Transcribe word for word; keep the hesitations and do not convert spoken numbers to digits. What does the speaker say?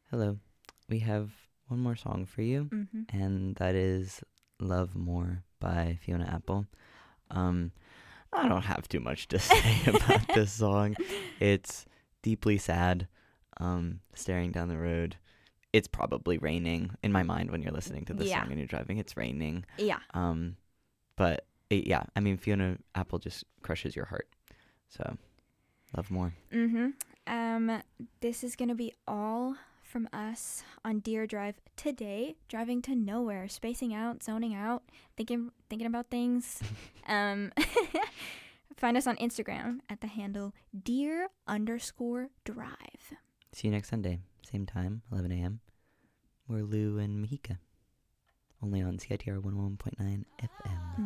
Hello. We have one more song for you, Mm-hmm. and that is Love More by Fiona Apple. Um, I don't have too much to say about this song. It's deeply sad, um, staring down the road. It's probably raining in my mind when you're listening to this Yeah. song and you're driving. It's raining. Yeah. Um, but it, yeah, I mean, Fiona Apple just crushes your heart. So, Love More. Mm-hmm. Um, this is gonna be all from us on Deer Drive today. Driving to nowhere, spacing out, zoning out, thinking thinking about things. um, find us on Instagram at the handle Deer underscore Drive. See you next Sunday, same time, eleven a.m. We're Lou and Mahika, only on C I T R one oh one point nine F M.